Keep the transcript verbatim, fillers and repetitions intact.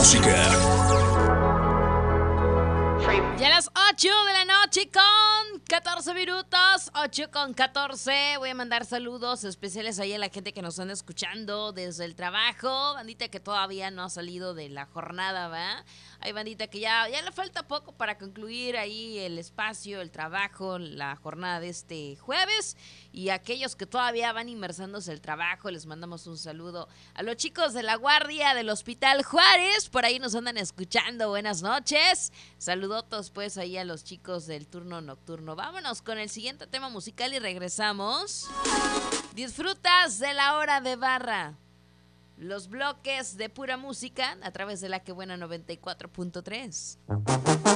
música. Ya a las ocho de la noche con catorce minutos, ocho con catorce. Voy a mandar saludos especiales ahí a la gente que nos anda escuchando desde el trabajo. Bandita que todavía no ha salido de la jornada, ¿va? Hay bandita que ya, ya le falta poco para concluir ahí el espacio, el trabajo, la jornada de este jueves. Y aquellos que todavía van inmersándose el trabajo, les mandamos un saludo a los chicos de la guardia del Hospital Juárez. Por ahí nos andan escuchando. Buenas noches. Saludotos pues ahí a los chicos del turno nocturno. Vámonos con el siguiente tema musical y regresamos. Disfrutas de la hora de barra. Los bloques de pura música a través de la que buena noventa y cuatro punto tres.